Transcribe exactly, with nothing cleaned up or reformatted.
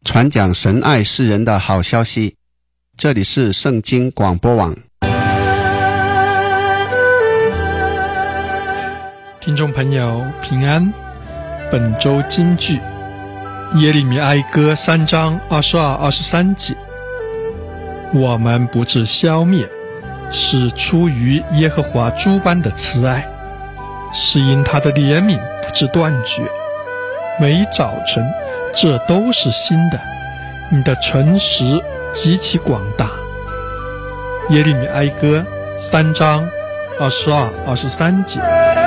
传讲神爱世人的好消息。这里是圣经广播网。 听众朋友平安，本周金句耶利米哀歌三章二十二、二十三节。我们不致消灭，是出于耶和华诸般的慈爱，是因他的怜悯不致断绝。每早晨这都是新的，你的诚实极其广大。耶利米哀歌三章二十二、二十三节。